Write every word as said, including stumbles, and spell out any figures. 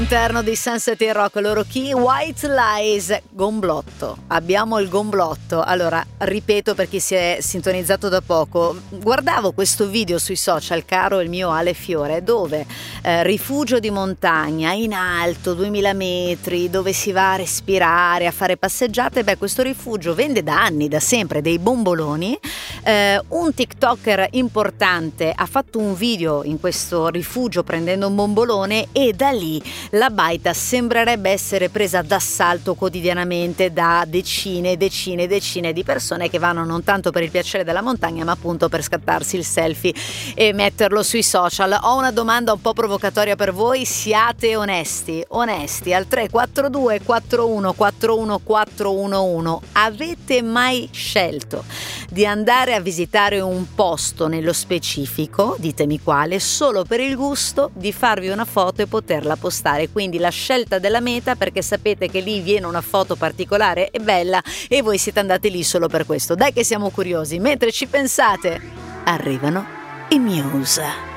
All'interno di Sunset in Rock, loro chi? White Lies, gomblotto. Abbiamo il gomblotto. Allora, ripeto per chi si è sintonizzato da poco, guardavo questo video sui social, caro il mio Ale Fiore, dove eh, rifugio di montagna in alto, duemila metri, dove si va a respirare, a fare passeggiate. Beh, questo rifugio vende da anni, da sempre, dei bomboloni. Eh, un TikToker importante ha fatto un video in questo rifugio prendendo un bombolone e da lì la baita sembrerebbe essere presa d'assalto quotidianamente da decine e decine e decine di persone che vanno non tanto per il piacere della montagna ma appunto per scattarsi il selfie e metterlo sui social. Ho una domanda un po' provocatoria per voi, siate onesti, onesti al tre quattro due quattro uno quattro uno quattro uno uno. Avete mai scelto di andare a visitare un posto nello specifico, ditemi quale, solo per il gusto di farvi una foto e poterla postare? Quindi la scelta della meta perché sapete che lì viene una foto particolare e bella e voi siete andati lì solo per questo. Dai che siamo curiosi. Mentre ci pensate, arrivano i Muse.